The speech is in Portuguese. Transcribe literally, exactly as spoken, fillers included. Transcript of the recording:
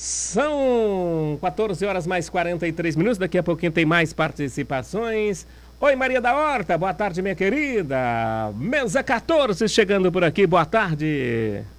São quatorze horas mais quarenta e três minutos, daqui a pouquinho tem mais participações. Oi, Maria da Horta, boa tarde, minha querida. Mesa quatorze chegando por aqui, boa tarde.